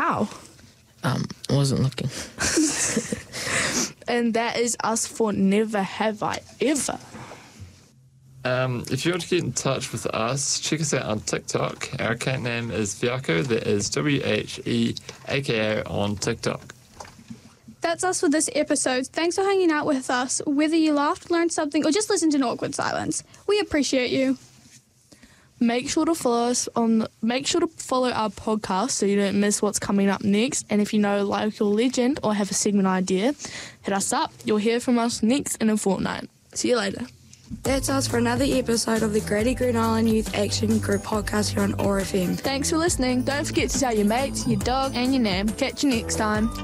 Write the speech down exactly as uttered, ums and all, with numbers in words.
How? Um, I wasn't looking. And that is us for Never Have I Ever. Um, if you want to get in touch with us, check us out on TikTok. Our account name is Wheako, that is W H E A K O on TikTok. That's us for this episode. Thanks for hanging out with us. Whether you laughed, learned something, or just listened in awkward silence, we appreciate you. Make sure to follow us on. Make sure to follow our podcast so you don't miss what's coming up next. And if you know local legend or have a segment idea, hit us up. You'll hear from us next in a fortnight. See you later. That's us for another episode of the Grady Green Island Youth Action Group podcast here on O A R F M. Thanks for listening. Don't forget to tell your mates, your dog, and your nan. Catch you next time.